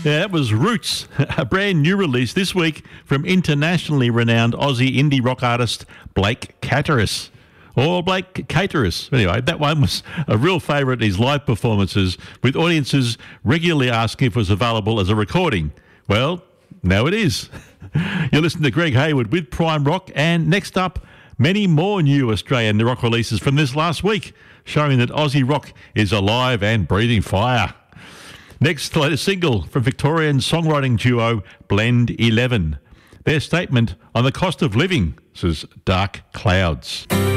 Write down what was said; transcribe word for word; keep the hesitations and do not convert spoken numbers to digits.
Yeah, that was Roots, a brand new release this week from internationally renowned Aussie indie rock artist Blake Cateris. Or Blake Cateris. Anyway, that one was a real favourite in his live performances, with audiences regularly asking if it was available as a recording. Well, now it is. You're listening to Greg Hayward with Prime Rock, and next up, many more new Australian rock releases from this last week, showing that Aussie rock is alive and breathing fire. Next, the latest single from Victorian songwriting duo Blend eleven. Their statement on the cost of living, says Dark Clouds.